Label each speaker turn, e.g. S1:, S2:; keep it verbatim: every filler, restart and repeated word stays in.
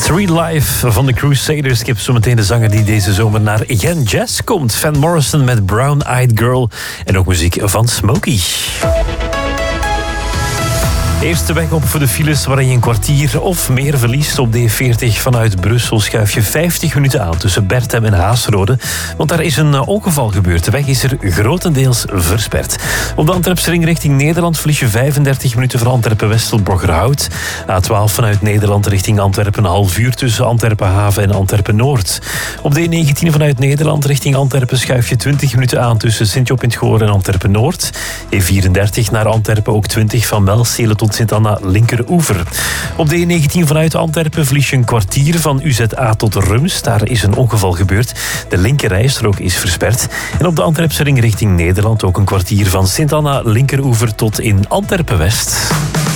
S1: Street Life van de Crusaders. Ik heb zo meteen de zanger die deze zomer naar Yen Jazz komt. Van Morrison met Brown Eyed Girl. En ook muziek van Smokey. Eerste weg op voor de files waarin je een kwartier of meer verliest. Op D veertig vanuit Brussel schuif je vijftig minuten aan tussen Berthem en Haasrode. Want daar is een ongeval gebeurd. De weg is er grotendeels versperd. Op de Antwerpse ring richting Nederland verlies je vijfendertig minuten voor Antwerpen-Westel-Broggerhout. A twaalf vanuit Nederland richting Antwerpen een half uur tussen Antwerpen-Haven en Antwerpen-Noord. Op D negentien vanuit Nederland richting Antwerpen schuif je twintig minuten aan tussen Sint-Job in het Goor en Antwerpen-Noord. E vierendertig naar Antwerpen ook twintig van Melstelen tot Sint-Anna linkeroever. Op D negentien vanuit Antwerpen verlies je een kwartier van U Z A tot Rums. Daar is een ongeval gebeurd. De linkerrijstrook is versperd. En op de Antwerpse ring richting Nederland ook een kwartier van Sint-Anna linkeroever tot in Antwerpen-West.